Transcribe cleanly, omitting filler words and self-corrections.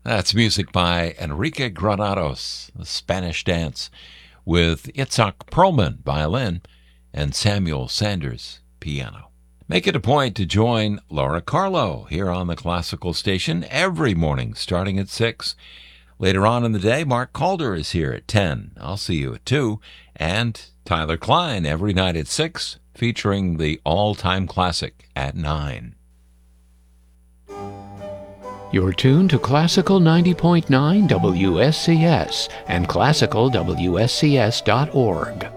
That's music by Enrique Granados, the Spanish Dance, with Itzhak Perlman, violin, and Samuel Sanders, piano. Make it a point to join Laura Carlo here on the Classical Station every morning starting at 6. Later on in the day, Mark Calder is here at 10. I'll see you at 2. And Tyler Klein every night at 6, featuring the all-time classic at 9. You're tuned to Classical 90.9 WSCS and classicalwscs.org.